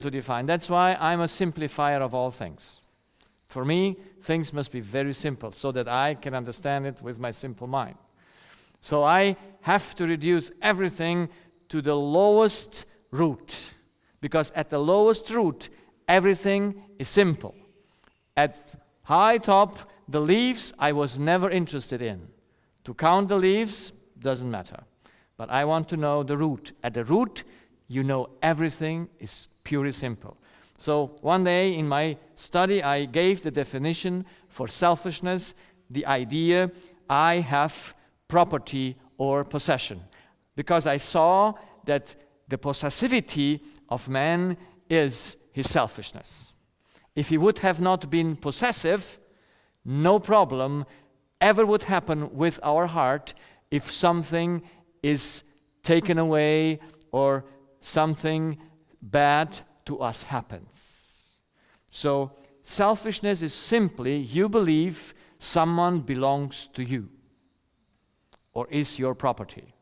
to define. That's why I'm a simplifier of all things. For me, things must be very simple so that I can understand it with my simple mind. So I have to reduce everything to the lowest root, because at the lowest root, everything is simple. At high top, the leaves I was never interested in. To count the leaves doesn't matter. But I want to know the root. At the root, you know everything is purely simple. So one day in my study, I gave the definition for selfishness, the idea I have property or possession. Because I saw that the possessivity of man is his selfishness. If he would have not been possessive, no problem ever would happen with our heart if something is taken away or something bad to us happens. So selfishness is simply you believe someone belongs to you or is your property.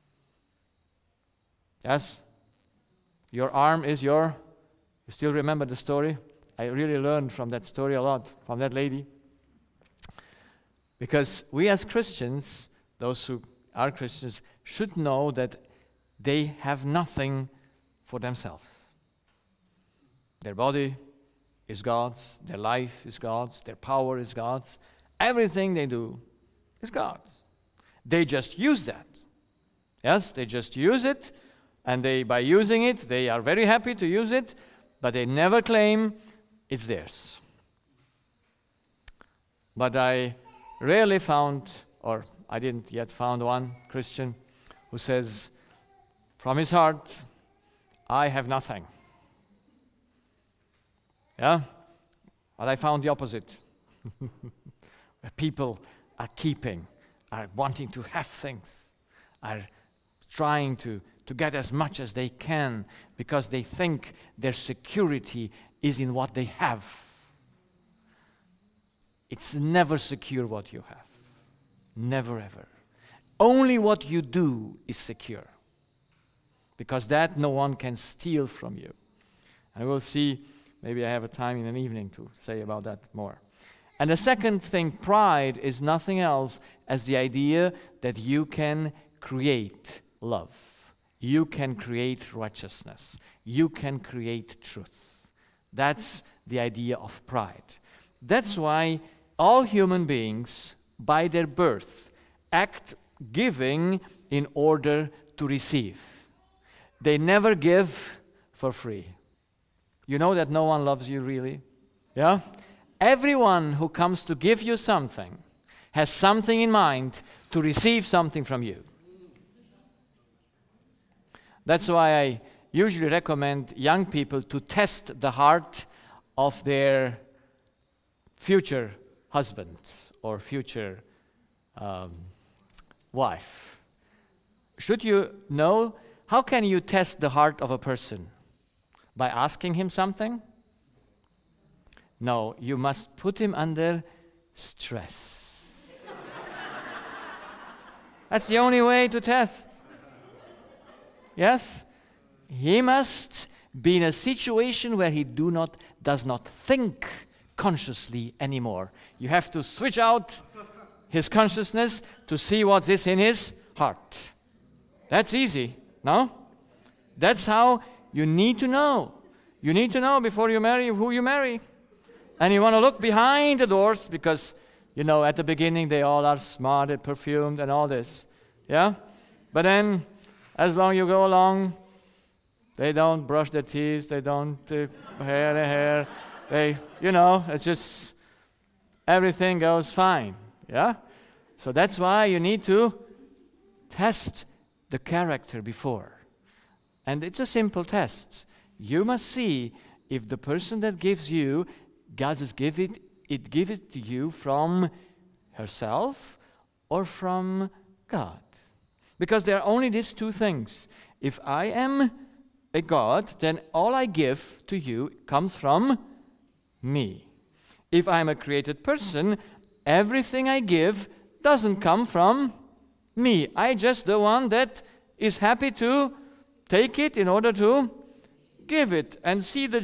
Yes? Your arm is you still remember the story? I really learned from that story a lot, from that lady. Because we as Christians, those who are Christians, should know that they have nothing for themselves. Their body is God's, their life is God's, their power is God's. Everything they do is God's. They just use that. Yes, they just use it, and by using it, they are very happy to use it, but they never claim it's theirs. But I rarely found, or I didn't yet found one Christian who says from his heart, I have nothing. Yeah? But I found the opposite. Where people are keeping, are wanting to have things, are trying to get as much as they can because they think their security is in what they have. It's never secure what you have. Never ever. Only what you do is secure. Because that no one can steal from you. And we'll see, maybe I have a time in an evening to say about that more. And the second thing, pride, is nothing else as the idea that you can create love. You can create righteousness. You can create truth. That's the idea of pride. That's why all human beings, by their birth, act giving in order to receive. They never give for free. You know that no one loves you really? Yeah? Everyone who comes to give you something has something in mind to receive something from you. That's why I usually recommend young people to test the heart of their future husband or future wife. Should you know, how can you test the heart of a person? By asking him something? No, you must put him under stress. That's the only way to test. Yes? He must be in a situation where he does not think consciously anymore. You have to switch out his consciousness to see what is in his heart. That's easy, no? That's how you need to know. You need to know before you marry who you marry. And you want to look behind the doors because, at the beginning they all are smart and perfumed and all this. Yeah? But then, as long you go along, they don't brush their teeth, they don't hair their hair. It's just, everything goes fine. Yeah? So that's why you need to test the character before. And it's a simple test. You must see if the person that gives you, God will give it to you from herself or from God. Because there are only these two things. If I am a God, then all I give to you comes from me. If I'm a created person, everything I give doesn't come from me. I just the one that is happy to take it in order to give it and see the